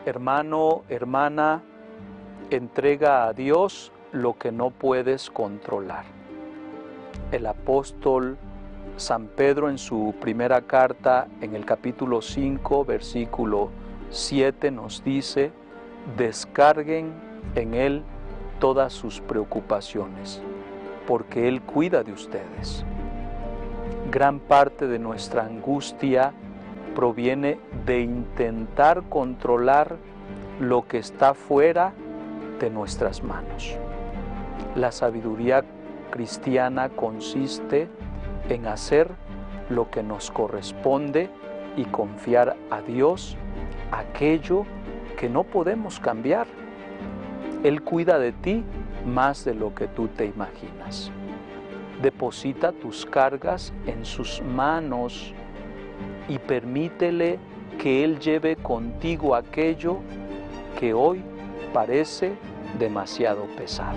Hermano, hermana, entrega a Dios lo que no puedes controlar. El apóstol San Pedro en su primera carta, en el capítulo 5, versículo 7, nos dice: descarguen en Él todas sus preocupaciones, porque Él cuida de ustedes. Gran parte de nuestra angustia proviene de intentar controlar lo que está fuera de nuestras manos. La sabiduría cristiana consiste en hacer lo que nos corresponde y confiar a Dios aquello que no podemos cambiar. Él cuida de ti más de lo que tú te imaginas. Deposita tus cargas en sus manos y permítele que Él lleve contigo aquello que hoy parece demasiado pesado.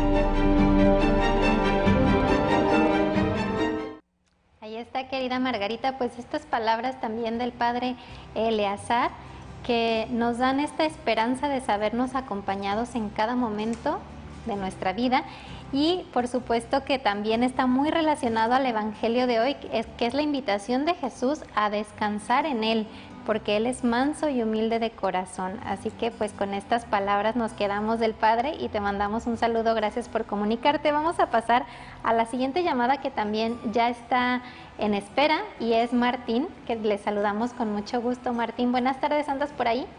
Ahí está, querida Margarita, pues estas palabras también del Padre Eleazar, que nos dan esta esperanza de sabernos acompañados en cada momento de nuestra vida, y por supuesto que también está muy relacionado al Evangelio de hoy, que es la invitación de Jesús a descansar en Él, porque Él es manso y humilde de corazón. Así que pues con estas palabras nos quedamos del Padre y te mandamos un saludo, gracias por comunicarte. Vamos a pasar a la siguiente llamada, que también ya está en espera, y es Martín, que le saludamos con mucho gusto. Martín, buenas tardes, ¿andas por ahí?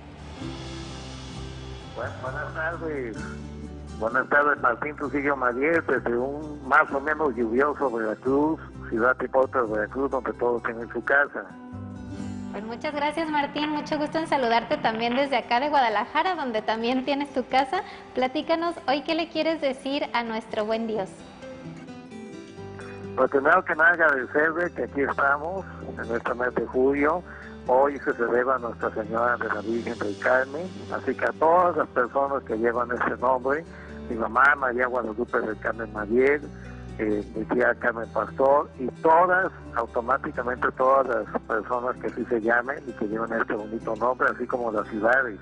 Buenas tardes. Buenas tardes, Martín Trujillo Mariel, desde un más o menos lluvioso Veracruz, ciudad Tipota, Veracruz, donde todos tienen su casa. Pues muchas gracias, Martín, mucho gusto en saludarte también desde acá de Guadalajara, donde también tienes tu casa. Platícanos hoy, ¿qué le quieres decir a nuestro buen Dios? Pues primero que nada agradecerle que aquí estamos en este mes de julio. Hoy se celebra Nuestra Señora de la Virgen del Carmen, así que a todas las personas que llevan este nombre, mi mamá María Guadalupe del Carmen Mariel, mi tía Carmen Pastor, y todas, automáticamente todas las personas que así se llamen y que llevan este bonito nombre, así como las ciudades.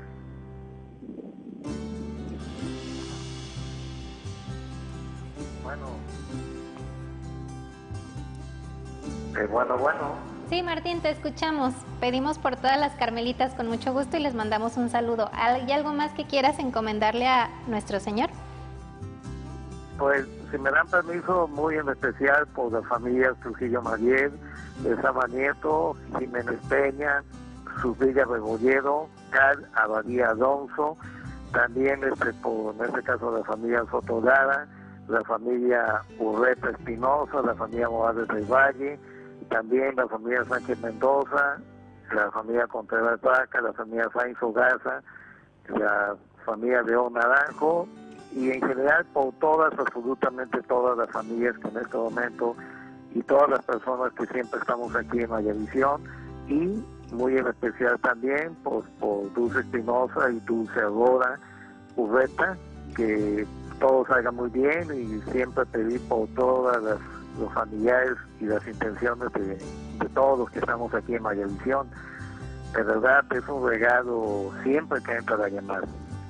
Bueno. Sí, Martín, te escuchamos. Pedimos por todas las carmelitas con mucho gusto y les mandamos un saludo. ¿Hay algo más que quieras encomendarle a nuestro Señor? Pues, si me dan permiso, muy en especial por las familias Trujillo Mariel, Sama Nieto, Jiménez Peña, Susvilla Rebolledo, Cal Abadía Alonso, también por, en este caso, la familia Soto Lara, la familia Urreta Espinosa, la familia Morales del Valle, también la familia Sánchez Mendoza, la familia Contreras Vaca, la familia Sainz Garza, la familia León Naranjo, y en general por todas, absolutamente todas las familias que en este momento, y todas las personas que siempre estamos aquí en Mayavisión, y muy en especial también por Dulce Espinosa y Dulce Aurora Urreta, que todo salga muy bien, y siempre pedir por todas los familiares y las intenciones de todos los que estamos aquí en Mayavisión. De verdad es un regalo siempre que entra la llamada.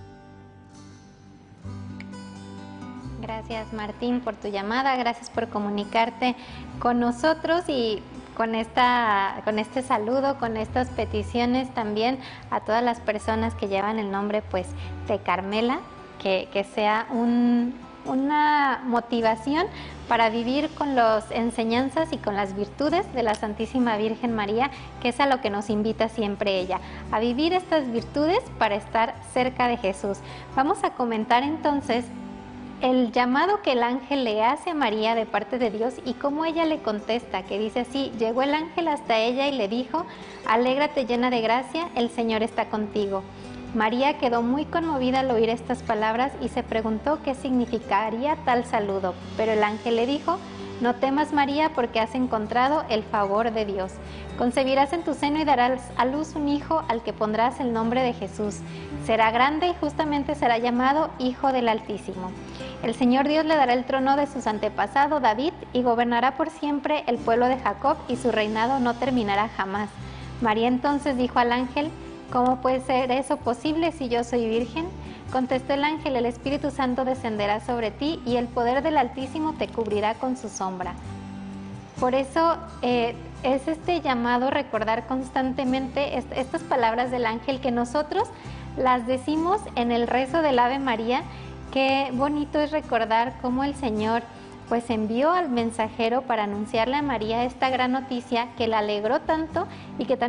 Gracias, Martín, por tu llamada, gracias por comunicarte con nosotros y con este saludo, con estas peticiones también a todas las personas que llevan el nombre pues de Carmela, que sea una motivación para vivir con las enseñanzas y con las virtudes de la Santísima Virgen María, que es a lo que nos invita siempre ella, a vivir estas virtudes para estar cerca de Jesús. Vamos a comentar entonces el llamado que el ángel le hace a María de parte de Dios y cómo ella le contesta, que dice así: llegó el ángel hasta ella y le dijo: alégrate llena de gracia, el Señor está contigo. María quedó muy conmovida al oír estas palabras y se preguntó qué significaría tal saludo, pero el ángel le dijo: no temas, María, porque has encontrado el favor de Dios. Concebirás en tu seno y darás a luz un hijo al que pondrás el nombre de Jesús. Será grande y justamente será llamado Hijo del Altísimo. El Señor Dios le dará el trono de su antepasado David y gobernará por siempre el pueblo de Jacob, y su reinado no terminará jamás. María entonces dijo al ángel: ¿Cómo puede ser eso posible si yo soy virgen? Contestó el ángel, el Espíritu Santo descenderá sobre ti y el poder del Altísimo te cubrirá con su sombra. Por eso es este llamado recordar constantemente estas palabras del ángel, que nosotros las decimos en el rezo del Ave María. Qué bonito es recordar cómo el Señor pues envió al mensajero para anunciarle a María esta gran noticia que la alegró tanto y que también